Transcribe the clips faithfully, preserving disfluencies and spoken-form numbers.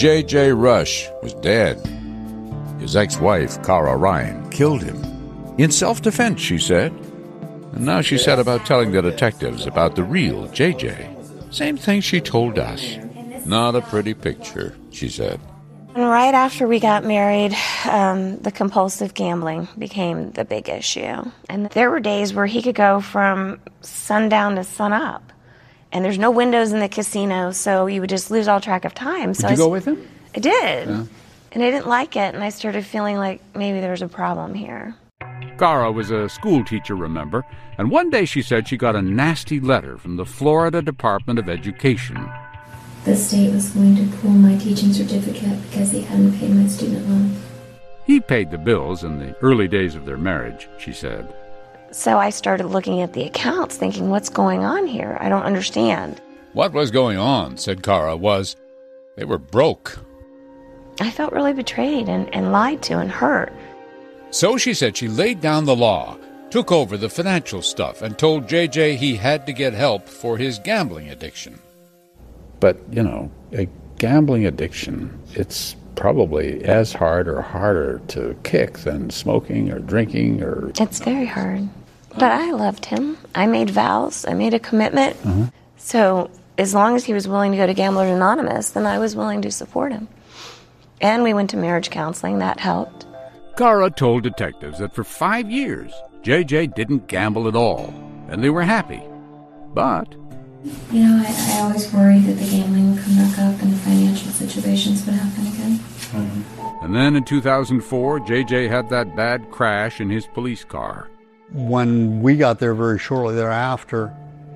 J J. Rush was dead. His ex-wife, Cara Ryan, killed him. In self-defense, she said. And now she set about telling the detectives about the real J J. Same thing she told us. Not a pretty picture, she said. And right after we got married, um, the compulsive gambling became the big issue. And there were days where he could go from sundown to sunup. And there's no windows in the casino, so you would just lose all track of time. So Did you I, go with him? I did. Yeah. And I didn't like it, and I started feeling like maybe there was a problem here. Cara was a school teacher, remember? And one day she said she got a nasty letter from the Florida Department of Education. The state was going to pull my teaching certificate because he hadn't paid my student loans. He paid the bills in the early days of their marriage, she said. So I started looking at the accounts, thinking, what's going on here? I don't understand. What was going on, said Cara, was they were broke. I felt really betrayed and, and lied to and hurt. So she said she laid down the law, took over the financial stuff, and told J J he had to get help for his gambling addiction. But, you know, a gambling addiction, it's probably as hard or harder to kick than smoking or drinking or... It's very hard. But I loved him. I made vows. I made a commitment. Uh-huh. So as long as he was willing to go to Gamblers Anonymous, then I was willing to support him. And we went to marriage counseling. That helped. Cara told detectives that for five years, J J didn't gamble at all, and they were happy. But... You know, I, I always worried that the gambling would come back up and the financial situations would happen again. Mm-hmm. And then in two thousand four, J J had that bad crash in his police car. When we got there very shortly thereafter,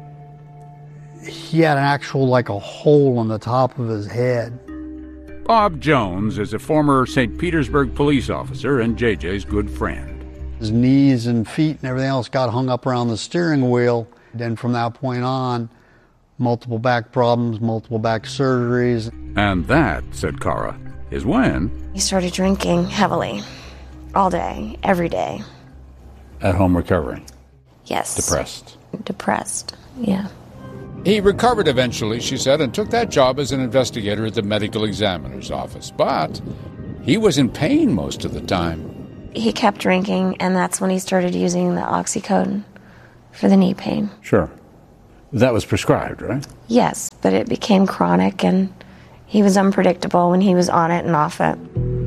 he had an actual, like a hole on the top of his head. Bob Jones is a former Saint Petersburg police officer and J J's good friend. His knees and feet and everything else got hung up around the steering wheel. Then from that point on, multiple back problems, multiple back surgeries. And that, said Cara, is when... He started drinking heavily, all day, every day. At home recovering? Yes. Depressed? Depressed, yeah. He recovered eventually, she said, and took that job as an investigator at the medical examiner's office. But he was in pain most of the time. He kept drinking, and that's when he started using the oxycodone for the knee pain. Sure. That was prescribed, right? Yes, but it became chronic, and he was unpredictable when he was on it and off it.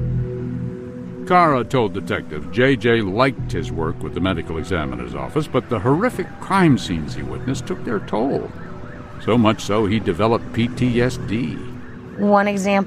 Cara told detectives J J liked his work with the medical examiner's office, but the horrific crime scenes he witnessed took their toll. So much so he developed P T S D. One example